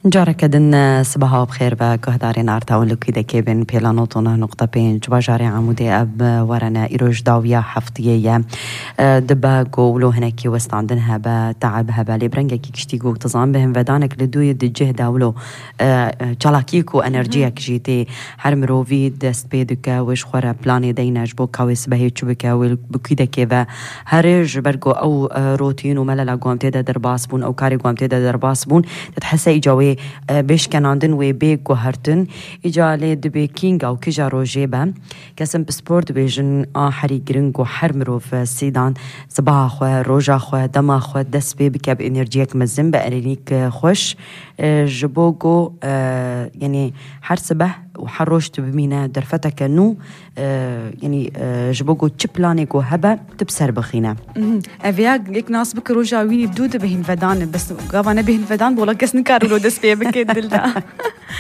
جارك دن صباحا بخير بكهدارين ارتاون لكيدا كيبن بيلانوتونا نقطة بين جبا جاري عمودي اب ورنا إيروج داوية حفظية دبا قولو هناكي وستعندنها بتعبها بالبرنجا كيكشتيقو تظام بهم ودانك لدوية دجه داولو چالاكيكو انرجيك جيتي حرمرو في دست بيدوكا وش خورا بلاني دينا جبو كاويس بهي چوبكا وبكيدا كيبا هرج برگو او روتين ومللا قوام تيدا درباس بون او كاري قوام تيدا درباس بون تتحسي إيجاوي بيش كناندن وبيك وهرتن إجالي دبي كينغ أو كيجا روجيبا كسم بسبورت بيجن حري جرينغو حرمرو في السيدان صباح خوا روجا خوا دما خوا دس بي بكاب إنرجيك مزن بأرينيك خوش جبوغو يعني حر صبح وحروش تبمينا درفتك نو يعني جبوغو تشبلانيكو هبا تبسر بخينا أفياق ليك ناس بك روجا ويني بدودة بهن فدان بس قاوانا بهن فدان بولا كس نكارولو دس بي بكيد دلنا